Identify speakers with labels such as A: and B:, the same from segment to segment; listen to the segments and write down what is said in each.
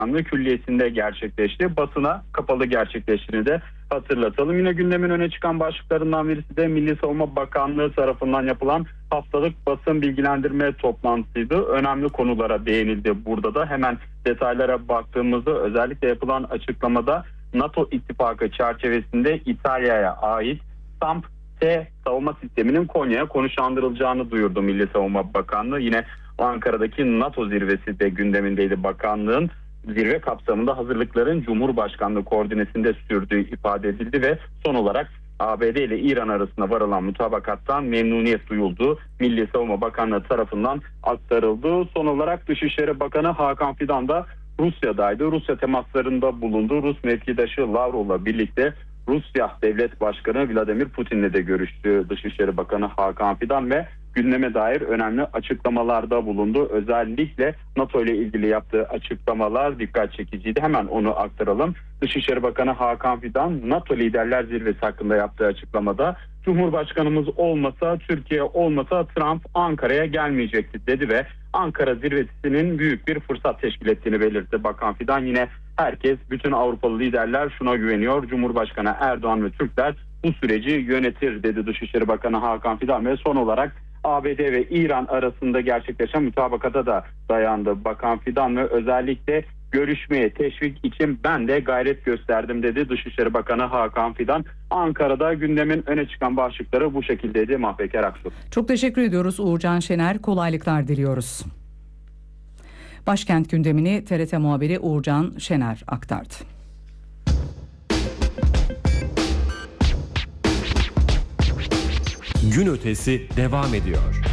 A: Cumhurbaşkanlığı Külliyesi'nde gerçekleşti. Basına kapalı gerçekleştiğini de hatırlatalım. Yine gündemin öne çıkan başlıklarından birisi de Milli Savunma Bakanlığı tarafından yapılan haftalık basın bilgilendirme toplantısıydı. Önemli konulara değinildi burada da. Hemen detaylara baktığımızda özellikle yapılan açıklamada NATO ittifakı çerçevesinde İtalya'ya ait SAMP-T savunma sisteminin Konya'ya konuşlandırılacağını duyurdu Milli Savunma Bakanlığı. Yine Ankara'daki NATO zirvesi de gündemindeydi bakanlığın. Zirve kapsamında hazırlıkların Cumhurbaşkanlığı koordinesinde sürdüğü ifade edildi ve son olarak ABD ile İran arasında varılan mutabakattan memnuniyet duyuldu. Milli Savunma Bakanlığı tarafından aktarıldı. Son olarak Dışişleri Bakanı Hakan Fidan da Rusya'daydı. Rusya temaslarında bulundu. Rus mevkidaşı Lavrov'la birlikte Rusya Devlet Başkanı Vladimir Putin'le de görüştü Dışişleri Bakanı Hakan Fidan ve gündeme dair önemli açıklamalarda bulundu. Özellikle NATO ile ilgili yaptığı açıklamalar dikkat çekiciydi. Hemen onu aktaralım. Dışişleri Bakanı Hakan Fidan NATO Liderler Zirvesi hakkında yaptığı açıklamada Cumhurbaşkanımız olmasa, Türkiye olmasa Trump Ankara'ya gelmeyecekti dedi ve Ankara zirvesinin büyük bir fırsat teşkil ettiğini belirtti. Bakan Fidan yine herkes, bütün Avrupalı liderler şuna güveniyor. Cumhurbaşkanı Erdoğan ve Türkler bu süreci yönetir dedi Dışişleri Bakanı Hakan Fidan ve son olarak ABD ve İran arasında gerçekleşen mutabakata da dayandı Bakan Fidan ve özellikle görüşmeye teşvik için ben de gayret gösterdim dedi Dışişleri Bakanı Hakan Fidan. Ankara'da gündemin öne çıkan başlıkları bu şekildeydi. Mahpeker Aksu.
B: Çok teşekkür ediyoruz Uğurcan Şener. Kolaylıklar diliyoruz. Başkent gündemini TRT muhabiri Uğurcan Şener aktardı.
C: Gün ötesi devam ediyor.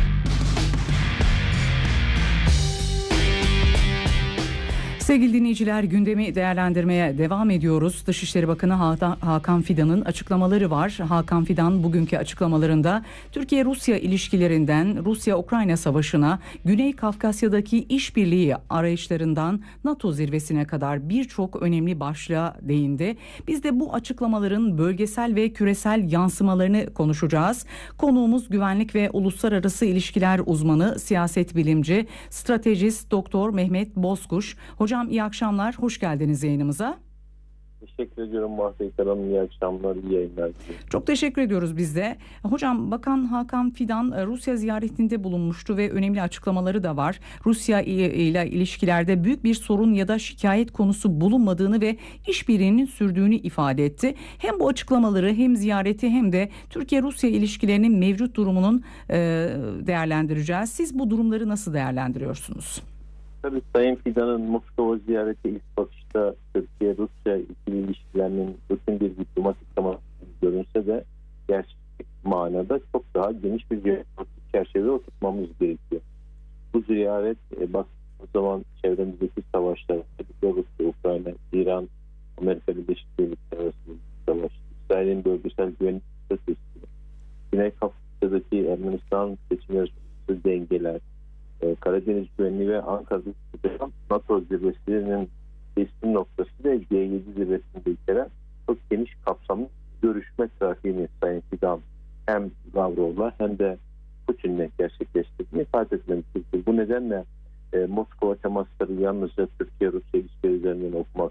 B: Sevgili dinleyiciler, gündemi değerlendirmeye devam ediyoruz. Dışişleri Bakanı Hakan Fidan'ın açıklamaları var. Hakan Fidan bugünkü açıklamalarında Türkiye-Rusya ilişkilerinden Rusya-Ukrayna savaşına, Güney Kafkasya'daki işbirliği arayışlarından NATO zirvesine kadar birçok önemli başlığa değindi. Biz de bu açıklamaların bölgesel ve küresel yansımalarını konuşacağız. Konuğumuz güvenlik ve uluslararası ilişkiler uzmanı, siyaset bilimci, stratejist Doktor Mehmet Bozkuş. Hocam iyi akşamlar, hoş geldiniz yayınımıza.
D: Teşekkür ediyorum Mahpek Hanım, iyi akşamlar, iyi yayınlar.
B: Çok teşekkür ediyoruz biz de. Hocam, Bakan Hakan Fidan Rusya ziyaretinde bulunmuştu ve önemli açıklamaları da var. Rusya ile ilişkilerde büyük bir sorun ya da şikayet konusu bulunmadığını ve işbirliğinin sürdüğünü ifade etti. Hem bu açıklamaları hem ziyareti hem de Türkiye-Rusya ilişkilerinin mevcut durumunun değerlendireceğiz. Siz bu durumları nasıl değerlendiriyorsunuz?
D: Tabii Sayın Fidan'ın Moskova ziyareti ilk bakışta Türkiye-Rusya ikili ilişkilerinin bütün bir diplomatik teması görünse de gerçek manada çok daha geniş bir diplomatik çerçeve oturtmamız gerekiyor. Bu ziyaret baktığımız zaman çevremizdeki savaşlar, Rusya, Ukrayna, İran, Amerika Birleşik Devletleri arasındaki savaş, İsrail'in bölgesel güvenlik stratejisi, Güney Kafkasya'daki Ermenistan seçimleri sonrası dengeler, Karadeniz güvenliği ve Ankara'da NATO zirvesinin teslim noktası ve G7 zirvesinde içeren çok geniş kapsamlı görüşme trafiğini Sayın Fidan hem Lavrov'la hem de Putin'le gerçekleştirdiğini ifade etmemiz gerekiyor. Bu nedenle Moskova temasları yalnızca Türkiye-Rusya ilişkileri üzerinden okumak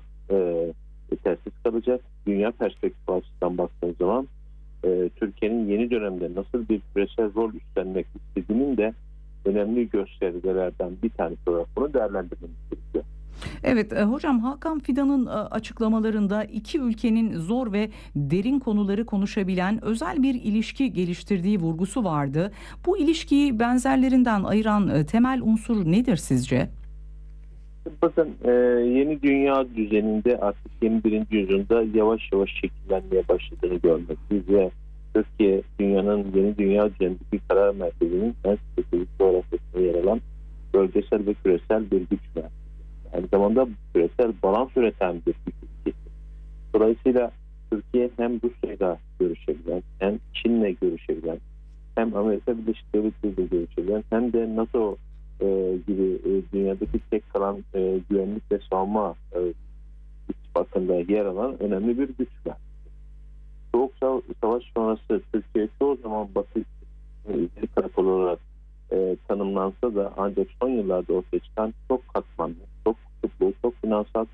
D: yetersiz kalacak. Dünya perspektifi açısından baktığımız zaman Türkiye'nin yeni dönemde nasıl bir küresel rol üstlenmek istediğinin de önemli göstergelerden bir tanesi olarak bunu değerlendirmemiz gerekiyor.
B: Evet hocam, Hakan Fidan'ın açıklamalarında iki ülkenin zor ve derin konuları konuşabilen özel bir ilişki geliştirdiği vurgusu vardı. Bu ilişkiyi benzerlerinden ayıran temel unsur nedir sizce?
D: Bakın yeni dünya düzeninde artık 21. yüzyılda yavaş yavaş şekillenmeye başladığını görmekteyiz ve Türkiye dünyanın yeni dünya düzenindeki karar merkezinin en stratejik coğrafyasında yer alan bölgesel ve küresel bir güç merkezi. Aynı zamanda küresel balans üreten bir güç ülkesi. Dolayısıyla Türkiye hem Rusya'yla görüşebilen, hem Çin'le görüşebilen, hem Amerika Birleşik Devletleri'yle görüşebilen, hem de NATO gibi dünyadaki tek kalan güvenlik ve savunma ittifakında yer alan önemli bir güç var. Soğuk Savaş sonrası Türkiye çoğu zaman Batı izleri karakolu olarak tanımlansa da ancak son yıllarda ortaya çıkan çok katmanlı, çok kutuplu, çok finansal